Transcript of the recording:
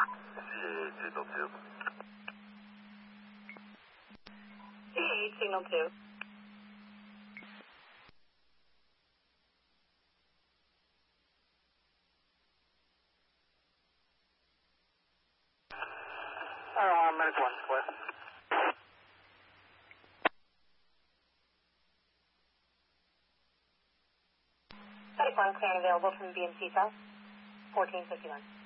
CA signal 2. CA signal 2. Medic 1, clear. Medic 1, clearing available from BMC South, 1451.